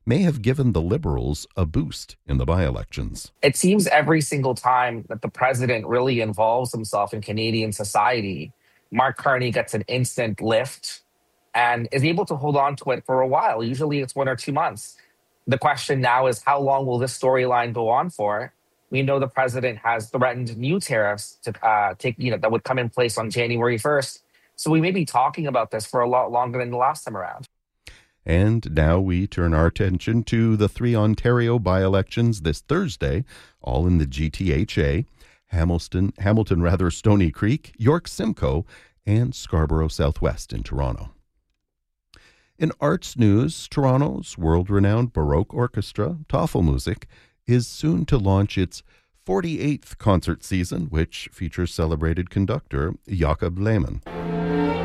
may have given the Liberals a boost in the by-elections. It seems every single time that the president really involves himself in Canadian society, Mark Carney gets an instant lift and is able to hold on to it for a while. Usually it's 1 or 2 months. The question now is how long will this storyline go on for? We know the president has threatened new tariffs to that would come in place on January 1st. So we may be talking about this for a lot longer than the last time around. And now we turn our attention to the 3 Ontario by-elections this Thursday, all in the GTHA, Hamilton, Stony Creek, York Simcoe, and Scarborough Southwest in Toronto. In arts news, Toronto's world-renowned Baroque orchestra, Tafelmusik, is soon to launch its 48th concert season, which features celebrated conductor Jakob Lehmann.